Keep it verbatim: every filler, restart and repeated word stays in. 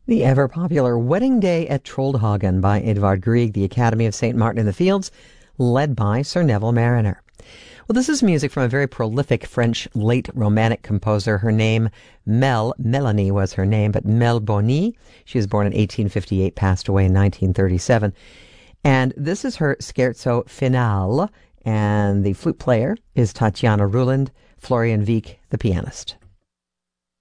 The ever-popular Wedding Day at Troldhagen by Edvard Grieg, the Academy of Saint Martin in the Fields, led by Sir Neville Marriner. Well, this is music from a very prolific French late Romantic composer. Her name, Mel, Melanie was her name, but Mel Boni. She was born in eighteen fifty-eight, passed away in nineteen thirty-seven. And this is her Scherzo Finale, and the flute player is Tatiana Ruland, Florian Wieck, the pianist.